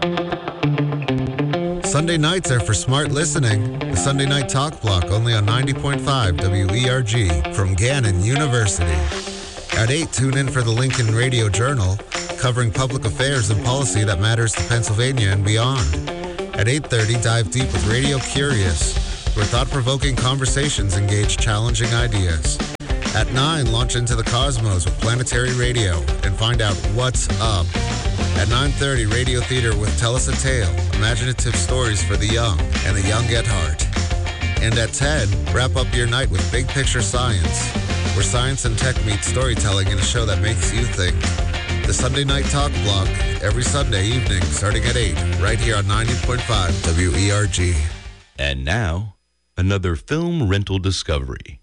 Sunday nights are for smart listening. The Sunday Night Talk Block, only on 90.5 WERG from Gannon University. At 8, tune in for the Lincoln Radio Journal, covering public affairs and policy that matters to Pennsylvania and beyond. At 8:30, dive deep with Radio Curious, where thought-provoking conversations engage challenging ideas. At 9, launch into the cosmos with Planetary Radio and find out what's up. At 9:30, Radio Theater with Tell Us a Tale, imaginative stories for the young and the young at heart. And at 10, wrap up your night with Big Picture Science, where science and tech meet storytelling in a show that makes you think. The Sunday Night Talk Block, every Sunday evening, starting at 8, right here on 90.5 WERG. And now, another film rental discovery.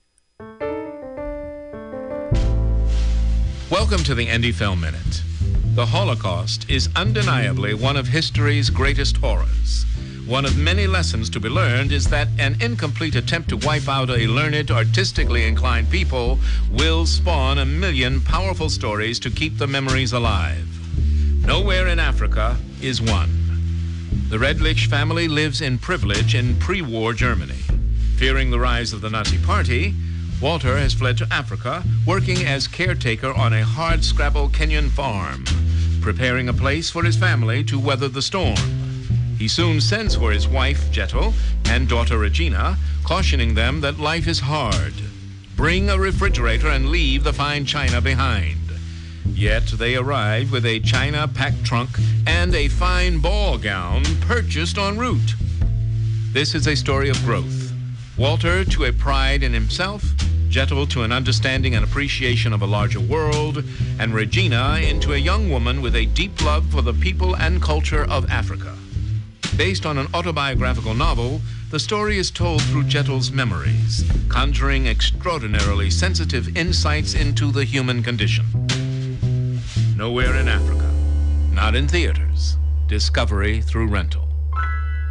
Welcome to the Indie Film Minute. The Holocaust is undeniably one of history's greatest horrors. One of many lessons to be learned is that an incomplete attempt to wipe out a learned, artistically inclined people will spawn a million powerful stories to keep the memories alive. Nowhere in Africa is one. The Redlich family lives in privilege in pre-war Germany. Fearing the rise of the Nazi Party, Walter has fled to Africa, working as caretaker on a hard-scrabble Kenyan farm, preparing a place for his family to weather the storm. He soon sends for his wife, Jettel, and daughter, Regina, cautioning them that life is hard. Bring a refrigerator and leave the fine china behind. Yet they arrive with a china-packed trunk and a fine ball gown purchased en route. This is a story of growth. Walter to a pride in himself, Jettel to an understanding and appreciation of a larger world, and Regina into a young woman with a deep love for the people and culture of Africa. Based on an autobiographical novel, the story is told through Jettel's memories, conjuring extraordinarily sensitive insights into the human condition. Nowhere in Africa, not in theaters, discovery through rental.